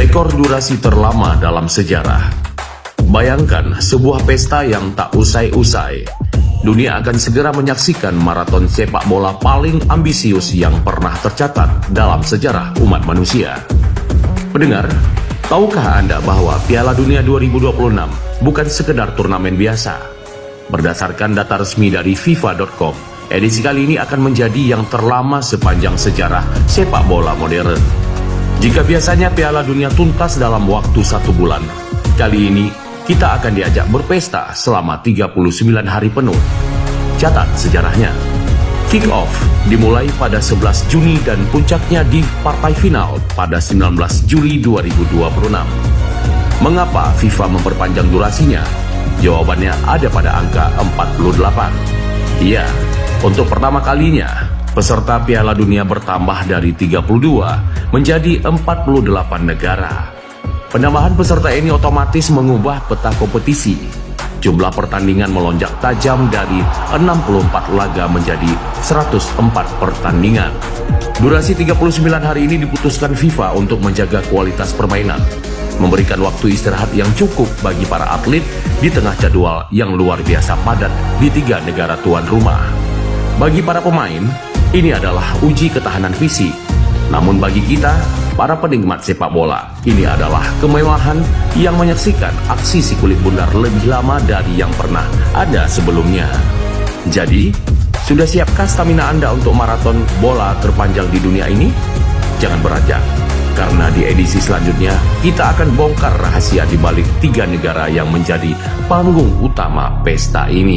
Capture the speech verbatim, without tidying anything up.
rekor durasi terlama dalam sejarah. Bayangkan sebuah pesta yang tak usai-usai. Dunia akan segera menyaksikan maraton sepak bola paling ambisius yang pernah tercatat dalam sejarah umat manusia. Pendengar, tahukah Anda bahwa Piala Dunia dua ribu dua puluh enam bukan sekedar turnamen biasa? Berdasarkan data resmi dari FIFA dot com, edisi kali ini akan menjadi yang terlama sepanjang sejarah sepak bola modern. Jika biasanya Piala Dunia tuntas dalam waktu satu bulan, kali ini kita akan diajak berpesta selama tiga puluh sembilan hari penuh. Catat sejarahnya. Kick-off dimulai pada sebelas Juni dan puncaknya di partai final pada sembilan belas Juli dua ribu dua puluh enam. Mengapa FIFA memperpanjang durasinya? Jawabannya ada pada angka empat puluh delapan. Iya, untuk pertama kalinya, peserta Piala Dunia bertambah dari tiga puluh dua menjadi empat puluh delapan negara. Penambahan peserta ini otomatis mengubah peta kompetisi. Jumlah pertandingan melonjak tajam dari enam puluh empat laga menjadi seratus empat pertandingan. Durasi tiga puluh sembilan hari ini diputuskan FIFA untuk menjaga kualitas permainan, memberikan waktu istirahat yang cukup bagi para atlet di tengah jadwal yang luar biasa padat di tiga negara tuan rumah. Bagi para pemain, ini adalah uji ketahanan fisik. Namun bagi kita, para penikmat sepak bola, ini adalah kemewahan yang menyaksikan aksi si kulit bundar lebih lama dari yang pernah ada sebelumnya. Jadi, sudah siapkah stamina Anda untuk maraton bola terpanjang di dunia ini? Jangan beranjak, karena di edisi selanjutnya kita akan bongkar rahasia di balik tiga negara yang menjadi panggung utama pesta ini.